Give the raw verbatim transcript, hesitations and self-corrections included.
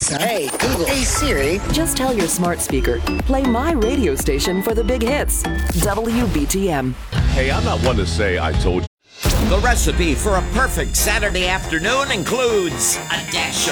Alexa. Hey, Google. Hey, Siri. Just tell your smart speaker, play my radio station for the big hits. W B T M. Hey, I'm not one to say I told you. The recipe for a perfect Saturday afternoon includes a dash of